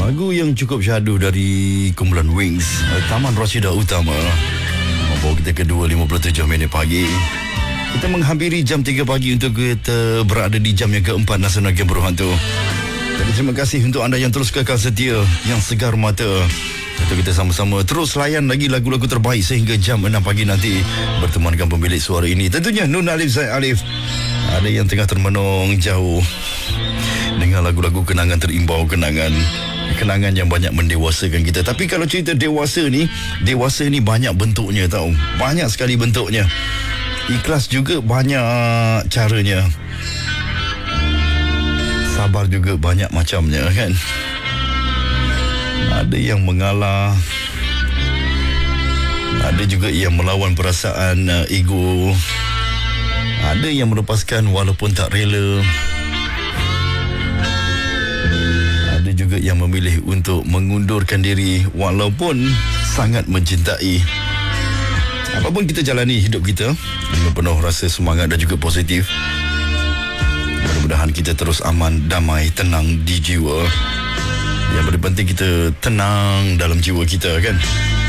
Lagu yang cukup syahdu dari kumpulan Wings, Taman Rashidah Utama, membawa kita ke 2.57 minit pagi. Kita menghampiri jam 3 pagi untuk kita berada di jam yang keempat Nasional Game Berhantu. Jadi terima kasih untuk anda yang terus kekal setia, yang segar mata, untuk kita sama-sama terus layan lagi lagu-lagu terbaik sehingga jam 6 pagi nanti bertemu dengan pemilik suara ini. Tentunya Nun Alif Zaid Alif. Ada yang tengah termenung jauh dengan lagu-lagu kenangan terimbau, kenangan yang banyak mendewasakan kita. Tapi kalau cerita dewasa ni banyak bentuknya tau. Banyak sekali bentuknya. Ikhlas juga banyak caranya. Sabar juga banyak macamnya kan. Ada yang mengalah, ada juga yang melawan perasaan ego, ada yang melepaskan walaupun tak rela, ada juga yang memilih untuk mengundurkan diri walaupun sangat mencintai. Apapun kita jalani hidup kita dengan penuh rasa semangat dan juga positif. Mudah-mudahan kita terus aman, damai, tenang di jiwa. Yang paling penting kita tenang dalam jiwa kita kan.